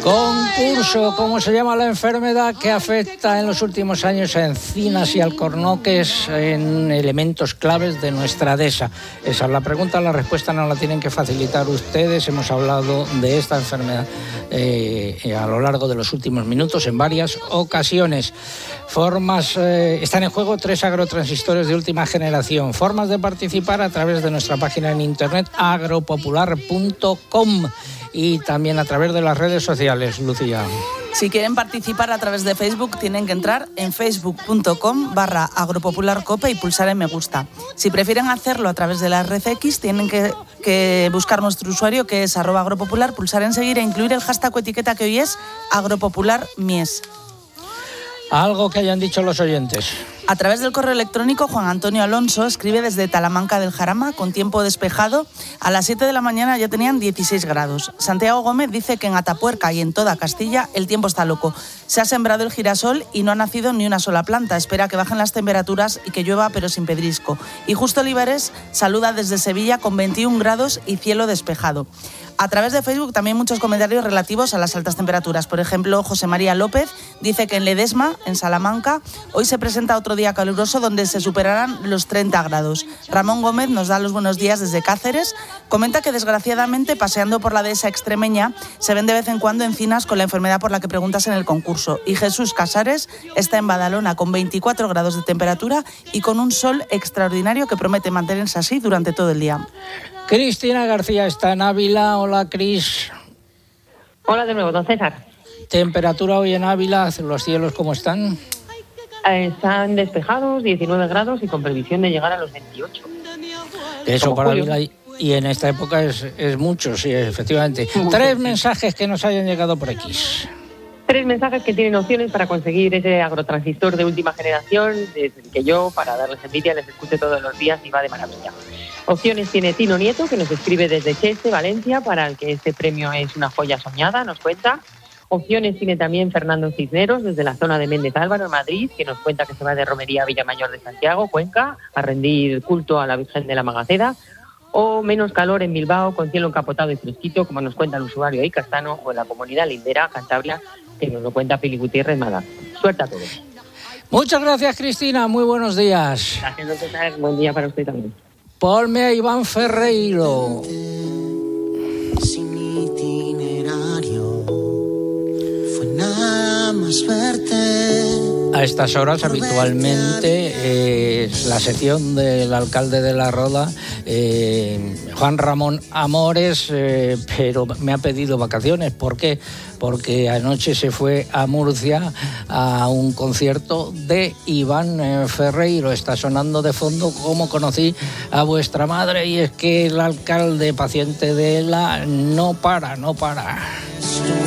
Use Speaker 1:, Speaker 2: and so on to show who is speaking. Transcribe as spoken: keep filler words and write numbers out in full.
Speaker 1: Concurso, ¿cómo se llama la enfermedad que afecta en los últimos años a encinas y alcornoques en elementos claves de nuestra dehesa? Esa es la pregunta, la respuesta nos la tienen que facilitar ustedes. Hemos hablado de esta enfermedad eh, a lo largo de los últimos minutos en varias ocasiones. Formas, eh, están en juego tres agrotransistores de última generación. Formas de participar a través de nuestra página en internet agropopular punto com y también a través de las redes sociales, Lucía.
Speaker 2: Si quieren participar a través de Facebook, tienen que entrar en facebook punto com barra agropopularcope y pulsar en me gusta. Si prefieren hacerlo a través de la red X, tienen que, que buscar nuestro usuario, que es arroba agropopular, pulsar en seguir e incluir el hashtag o etiqueta que hoy es agropopularmies.
Speaker 1: Algo que hayan dicho los oyentes.
Speaker 2: A través del correo electrónico, Juan Antonio Alonso escribe desde Talamanca del Jarama, con tiempo despejado. A las siete de la mañana ya tenían dieciséis grados. Santiago Gómez dice que en Atapuerca y en toda Castilla el tiempo está loco. Se ha sembrado el girasol y no ha nacido ni una sola planta. Espera que bajen las temperaturas y que llueva, pero sin pedrisco. Y Justo Olivares saluda desde Sevilla con veintiún grados y cielo despejado. A través de Facebook también muchos comentarios relativos a las altas temperaturas. Por ejemplo, José María López dice que en Ledesma, en Salamanca, hoy se presenta otro día caluroso donde se superarán los treinta grados. Ramón Gómez nos da los buenos días desde Cáceres. Comenta que desgraciadamente, paseando por la dehesa extremeña, se ven de vez en cuando encinas con la enfermedad por la que preguntas en el concurso. Y Jesús Casares está en Badalona con veinticuatro grados de temperatura y con un sol extraordinario que promete mantenerse así durante todo el día.
Speaker 1: Cristina García está en Ávila. Hola, Cris.
Speaker 3: Hola de nuevo, don César.
Speaker 1: Temperatura hoy en Ávila, los cielos, ¿cómo están?
Speaker 3: Están despejados, diecinueve grados y con previsión de llegar a los veintiocho.
Speaker 1: Eso
Speaker 3: Como
Speaker 1: para
Speaker 3: julio.
Speaker 1: Ávila y, y en esta época es, es mucho, sí, efectivamente. Tres mensajes que nos hayan llegado por X.
Speaker 3: Tres mensajes que tienen opciones para conseguir ese agrotransistor de última generación, desde el que yo, para darles envidia, les escucho todos los días y va de maravilla. Opciones tiene Tino Nieto, que nos escribe desde Cheste, Valencia, para el que este premio es una joya soñada, nos cuenta. Opciones tiene también Fernando Cisneros, desde la zona de Méndez Álvaro, en Madrid, que nos cuenta que se va de romería a Villamayor de Santiago, Cuenca, a rendir culto a la Virgen de la Magaceda. O menos calor en Bilbao, con cielo encapotado y fresquito, como nos cuenta el usuario ahí, Castano, o en la comunidad lindera, Cantabria, que nos lo cuenta Fili Gutiérrez Mala. Suerte a todos.
Speaker 1: Muchas gracias, Cristina. Muy buenos días.
Speaker 3: Gracias, don César. Buen día para usted también.
Speaker 1: Ponme a Iván Ferreiro.
Speaker 4: Sin itinerario, fue nada más verte.
Speaker 1: A estas horas habitualmente es eh, la sección del alcalde de La Roda, eh, Juan Ramón Amores, eh, pero me ha pedido vacaciones. ¿Por qué? Porque anoche se fue a Murcia a un concierto de Iván eh, Ferreiro. Está sonando de fondo Cómo conocí a vuestra madre, y es que el alcalde, paciente de ella, no para, no para.